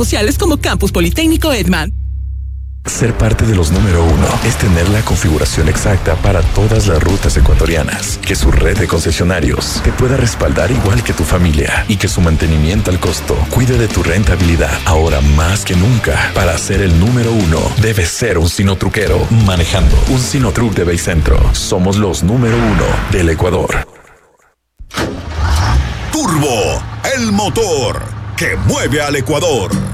sociales como Campus Politécnico Edman. Ser parte de los número 1 es tener la configuración exacta para todas las rutas ecuatorianas, que su red de concesionarios te pueda respaldar igual que tu familia y que su mantenimiento al costo cuide de tu rentabilidad. Ahora más que nunca, para ser el número 1, debes ser un sinotruquero manejando un Sinotruc de Baycentro. Somos los número 1 del Ecuador. Turbo, el motor que mueve al Ecuador.